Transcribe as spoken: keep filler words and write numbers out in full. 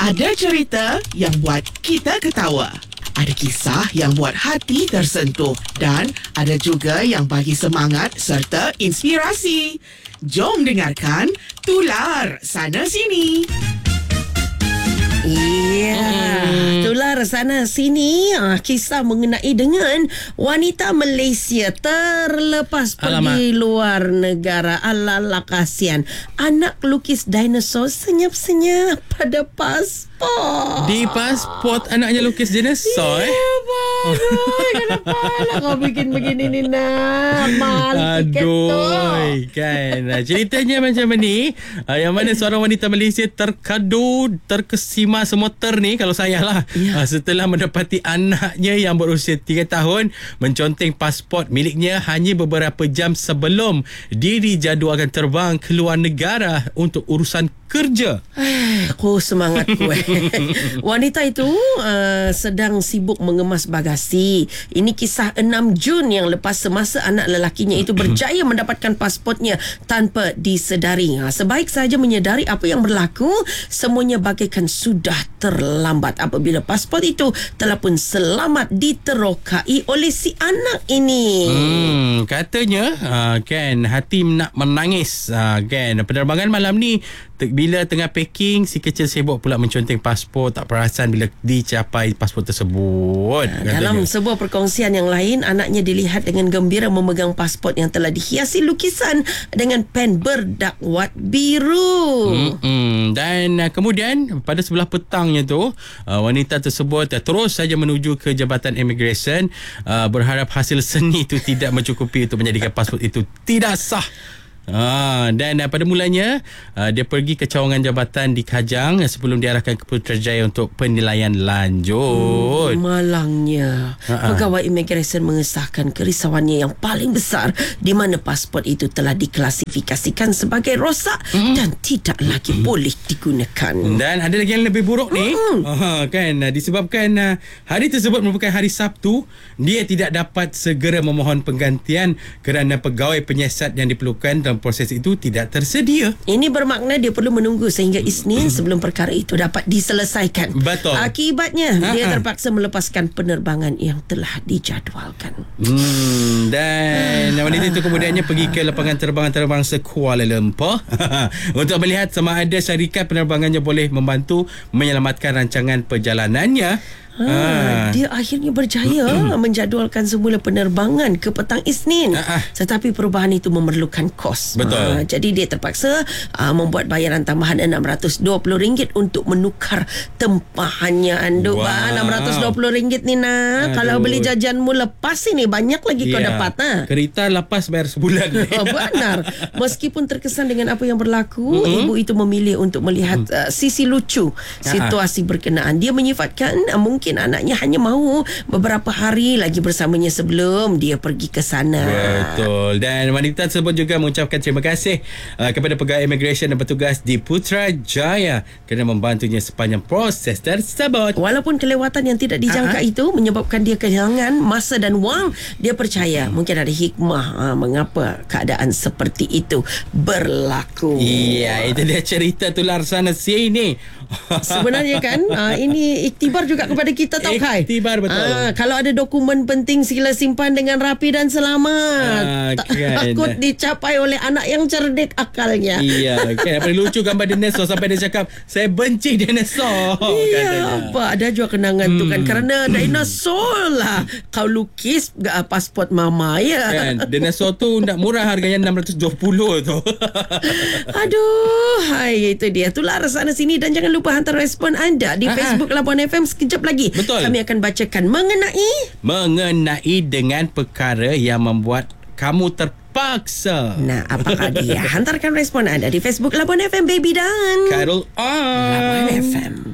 Ada cerita yang buat kita ketawa. Ada kisah yang buat hati tersentuh. Dan ada juga yang bagi semangat serta inspirasi. Jom dengarkan Tular Sana Sini. Ya, hmm. Tular sana sini ah, kisah mengenai dengan wanita Malaysia terlepas pergi luar negara. Alala kasihan. Anak lukis dinosaur senyap-senyap pada pasport. Di pasport anaknya lukis dinosaur. Ya, baru. Kenapa lah kau bikin begini ni nak? Mahal tiket tu. Aduh, kan. Ceritanya macam ni, yang mana seorang wanita Malaysia terkadu, terkesima semua ter ni kalau saya lah ya. Setelah mendapati anaknya yang berusia tiga tahun menconteng pasport miliknya hanya beberapa jam sebelum dia dijadualkan terbang ke luar negara untuk urusan kerja. Aku semangat kue. Wanita itu uh, sedang sibuk mengemas bagasi. Ini kisah enam Jun yang lepas semasa anak lelakinya itu berjaya mendapatkan pasportnya tanpa disedari. Ha, sebaik sahaja menyedari apa yang berlaku, semuanya bagaikan sudah terlambat apabila pasport itu telah pun selamat diterokai oleh si anak ini. Hmm, katanya uh, kan hati nak menangis uh, kan. Penerbangan malam ni bila tengah packing, si kecil sibuk pula menconteng pasport, tak perasan bila dicapai pasport tersebut. Nah, dalam sebuah perkongsian yang lain, anaknya dilihat dengan gembira memegang pasport yang telah dihiasi lukisan dengan pen berdakwat biru. Mm-mm. Dan uh, kemudian pada sebelah petangnya tu, uh, wanita tersebut uh, terus saja menuju ke Jabatan Immigration, uh, berharap hasil seni itu tidak mencukupi untuk menjadikan pasport itu tidak sah. Ah, dan uh, pada mulanya uh, dia pergi ke cawangan jabatan di Kajang uh, sebelum diarahkan ke Putrajaya untuk penilaian lanjut. Hmm, malangnya uh-uh. Pegawai imigresen mengesahkan kerisauannya yang paling besar, di mana pasport itu telah diklasifikasikan sebagai rosak hmm. dan tidak lagi hmm. boleh digunakan. Dan ada lagi yang lebih buruk ni, hmm. uh, kan uh, disebabkan uh, hari tersebut merupakan hari Sabtu, dia tidak dapat segera memohon penggantian kerana pegawai penyiasat yang diperlukan dalam proses itu tidak tersedia. Ini bermakna dia perlu menunggu sehingga Isnin sebelum perkara itu dapat diselesaikan. Betul. Akibatnya Ha-ha. dia terpaksa melepaskan penerbangan yang telah dijadualkan. Hmm, dan wanita itu kemudiannya pergi ke lapangan terbang-terbang Kuala Lumpur untuk melihat sama ada syarikat penerbangannya boleh membantu menyelamatkan rancangan perjalanannya. Ha, ha. Dia akhirnya berjaya menjadualkan semula penerbangan ke petang Isnin. Ha, ha. Tetapi perubahan itu memerlukan kos. Betul. Ha, jadi dia terpaksa ha, membuat bayaran tambahan enam ratus dua puluh ringgit untuk menukar tempahannya. Anduk wow. ba, enam ratus dua puluh ringgit ni nak. Aduh. Kalau beli jajanmu lepas ini banyak lagi yeah. kau dapat. Ha? Kereta lepas bayar sebulan. Benar. Meskipun terkesan dengan apa yang berlaku, mm-hmm. ibu itu memilih untuk melihat uh, sisi lucu situasi Ha-ha. berkenaan. Dia menyifatkan uh, mungkin Mungkin anaknya hanya mahu beberapa hari lagi bersamanya sebelum dia pergi ke sana. Betul. Dan wanita tersebut juga mengucapkan terima kasih uh, kepada pegawai immigration dan petugas di Putrajaya kerana membantunya sepanjang proses tersebut. Walaupun kelewatan yang tidak dijangka uh-huh. itu menyebabkan dia kehilangan masa dan wang, dia percaya hmm. mungkin ada hikmah uh, mengapa keadaan seperti itu berlaku. Iya, itu dia cerita Tular Sana Sini. Sebenarnya kan uh, ini iktibar juga kepada kita, tahu Kai? Iktibar, betul. Ah, kalau ada dokumen penting sila simpan dengan rapi dan selamat. Ah, kan. Takut dicapai oleh anak yang cerdik akalnya. Iya, kan. Apa lucu gambar dinosaur sampai dia cakap saya benci dinosaur. Iya, apa ada juga kenangan hmm. tu kan kerana dinosaur lah kau lukis uh, pasport mama ya. Kan, dinosaur tu tak murah, harganya enam ratus dua puluh tu. Aduh, hai, itu dia Tular Sana Sini. Dan jangan lupa hantar respon anda di Ha-ha. Facebook Labuan F M sekejap lagi. Betul. Kami akan bacakan mengenai mengenai dengan perkara yang membuat kamu terpaksa. Nah, apakah dia? Hantarkan respon anda di Facebook Labuan F M Baby dan Karul On Labuan F M.